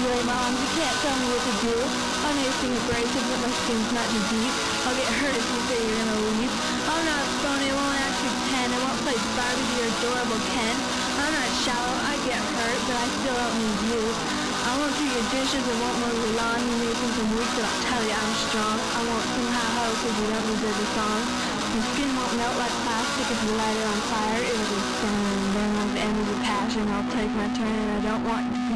manipulate my arms. You can't tell me what to do. I know you seem abrasive, but my skin's not too deep. I'll get hurt if you say you're gonna leave. I'm not phony, won't act pretend. I won't play Barbie to your adorable Ken. I'm not shallow, I get hurt, but I still don't need you. I won't do your dishes and won't mow your lawn. You may think I'm weak, but I'll tell you I'm strong. I won't sing ha-ho because you don't deserve the song. Your skin won't melt like plastic if you light it on fire. It'll be burn, burn like the end of the passion. I'll take my turn and I don't want to be